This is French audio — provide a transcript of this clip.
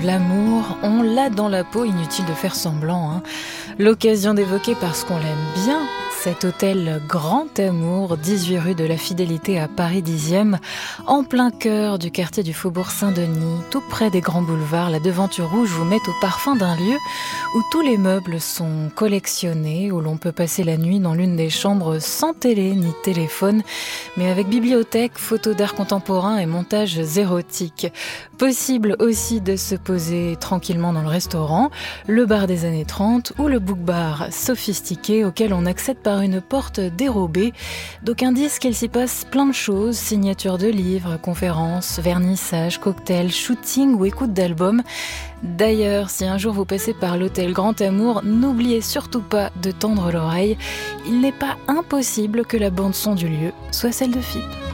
L'amour, on l'a dans la peau, inutile de faire semblant, hein. L'occasion d'évoquer parce qu'on l'aime bien cet hôtel Grand Amour, 18 rue de la Fidélité à Paris 10e, en plein cœur du quartier du Faubourg Saint-Denis, tout près des grands boulevards. La devanture rouge vous met au parfum d'un lieu où tous les meubles sont collectionnés, où l'on peut passer la nuit dans l'une des chambres sans télé ni téléphone, mais avec bibliothèque, photos d'art contemporain et montages érotiques. Possible aussi de se poser tranquillement dans le restaurant, le bar des années 30 ou le book bar sophistiqué auquel on accède par une porte dérobée. D'aucuns disent qu'il s'y passe plein de choses, signature de livres, conférences, vernissage, cocktails, shooting ou écoute d'albums. D'ailleurs, si un jour vous passez par l'hôtel Grand Amour, n'oubliez surtout pas de tendre l'oreille. Il n'est pas impossible que la bande-son du lieu soit celle de Philippe.